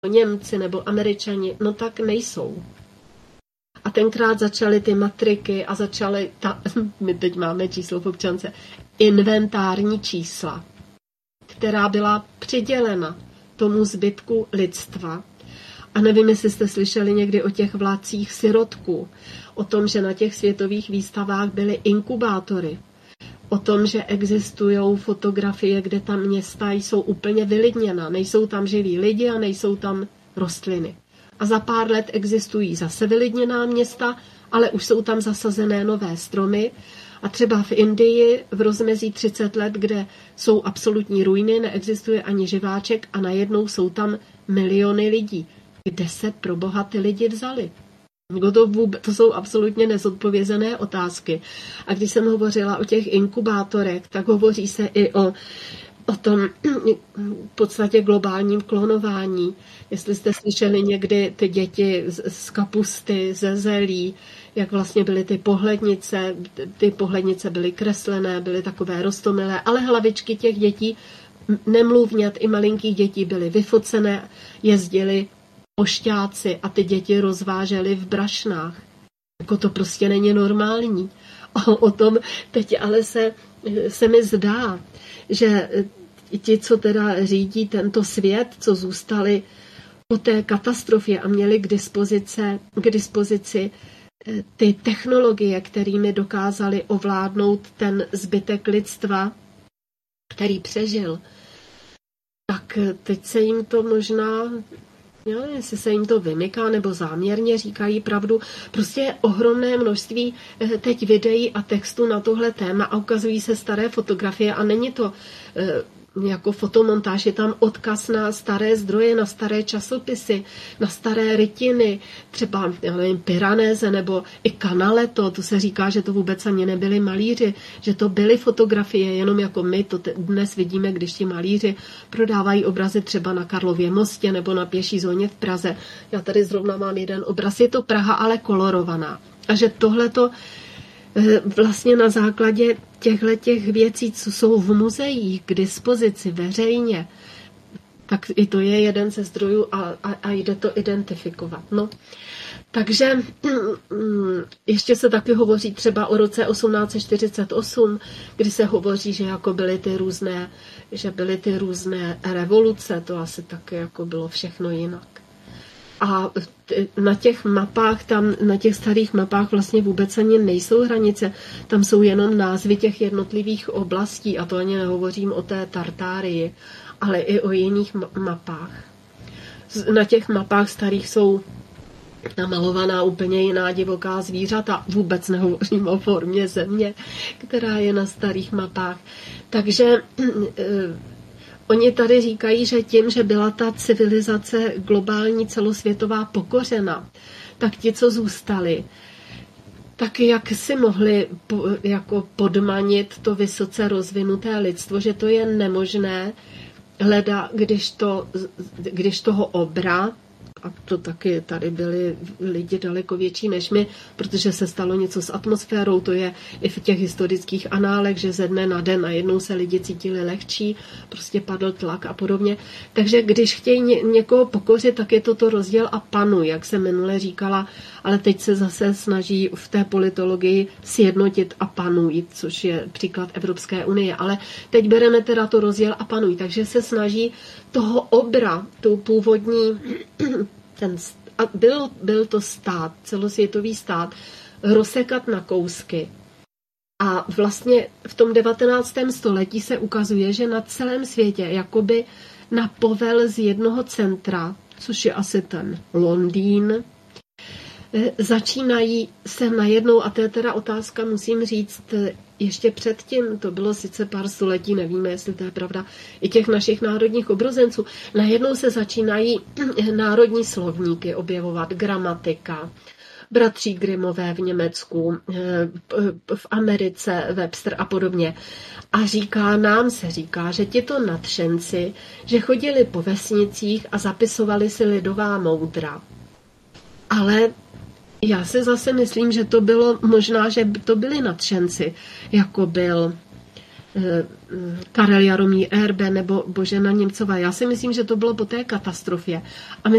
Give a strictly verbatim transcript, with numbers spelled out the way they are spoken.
Němci nebo Američani, no tak nejsou. A tenkrát začaly ty matriky a začaly, ta, my teď máme číslo v občance, inventární čísla, která byla přidělena tomu zbytku lidstva. A nevím, jestli jste slyšeli někdy o těch vládcích sirotků, o tom, že na těch světových výstavách byly inkubátory, o tom, že existují fotografie, kde tam města jsou úplně vylidněna, nejsou tam živí lidi a nejsou tam rostliny. A za pár let existují zase vylidněná města, ale už jsou tam zasazené nové stromy. A třeba v Indii v rozmezí třicet let, kde jsou absolutní ruiny, neexistuje ani živáček a najednou jsou tam miliony lidí. Kde se pro boha ty lidi vzali? To, vůbec, to jsou absolutně nezodpovězené otázky. A když jsem hovořila o těch inkubátorech, tak hovoří se i o, o tom v podstatě globálním klonování. Jestli jste slyšeli někdy ty děti z, z kapusty, ze zelí, jak vlastně byly ty pohlednice, ty pohlednice byly kreslené, byly takové roztomilé, ale hlavičky těch dětí, nemluvňat i malinkých dětí, byly vyfocené, jezdili pošťáci a ty děti rozvážely v brašnách. Jako to prostě není normální. O, o tom teď ale se, se mi zdá, že ti, co teda řídí tento svět, co zůstali po té katastrofě a měli k dispozici, k dispozici ty technologie, kterými dokázali ovládnout ten zbytek lidstva, který přežil, tak teď se jim to možná, já nevím, jestli se jim to vymyká nebo záměrně říkají pravdu. Prostě je ohromné množství teď videí a textů na tohle téma a ukazují se staré fotografie a není to jako fotomontáž, je tam odkaz na staré zdroje, na staré časopisy, na staré rytiny, třeba, já nevím, Piranese nebo i Canaletto, to se říká, že to vůbec ani nebyli malíři, že to byly fotografie, jenom jako my to dnes vidíme, když ti malíři prodávají obrazy třeba na Karlově mostě nebo na pěší zóně v Praze. Já tady zrovna mám jeden obraz, je to Praha, ale kolorovaná. A že tohleto vlastně na základě těchto těch věcí, co jsou v muzeích k dispozici veřejně, tak i to je jeden ze zdrojů a, a, a jde to identifikovat. No. Takže ještě se taky hovoří třeba o roce osmnáct set čtyřicet osm, kdy se hovoří, že jako byly ty různé, že byly ty různé revoluce, to asi taky jako bylo všechno jinak. A na těch mapách, tam, na těch starých mapách vlastně vůbec ani nejsou hranice. Tam jsou jenom názvy těch jednotlivých oblastí a to ani nehovořím o té Tartárii, ale i o jiných mapách. Na těch mapách starých jsou namalovaná úplně jiná divoká zvířata. Vůbec nehovořím o formě země, která je na starých mapách. Takže oni tady říkají, že tím, že byla ta civilizace globální celosvětová pokořena, tak ti, co zůstali, tak jak si mohli po, jako podmanit to vysoce rozvinuté lidstvo, že to je nemožné, hleda, když, to, když toho obra, a to taky tady byli lidi daleko větší než my, protože se stalo něco s atmosférou, to je i v těch historických análech, že ze dne na den najednou se lidi cítili lehčí, prostě padl tlak a podobně. Takže když chtějí ně, někoho pokořit, tak je to to rozděl a panuj, jak se minule říkala, ale teď se zase snaží v té politologii sjednotit a panuj, což je příklad Evropské unie. Ale teď bereme teda to rozděl a panuj, takže se snaží toho obra, tu původní, ten, a byl, byl to stát, celosvětový stát, rozsekat na kousky. A vlastně v tom devatenáctém století se ukazuje, že na celém světě, jakoby na povel z jednoho centra, což je asi ten Londýn, začínají se najednou, a to je teda otázka, musím říct, ještě předtím, to bylo sice pár století, nevíme, jestli to je pravda, i těch našich národních obrozenců, najednou se začínají národní slovníky objevovat, gramatika, bratří Grimmové v Německu, v Americe, Webster a podobně. A říká, nám se říká, že tito nadšenci, že chodili po vesnicích a zapisovali si lidová moudra. Ale já si zase myslím, že to bylo možná, že to byli nadšenci, jako byl Karel Jaromír Erbe nebo Božena Němcová. Já si myslím, že to bylo po té katastrofě. A my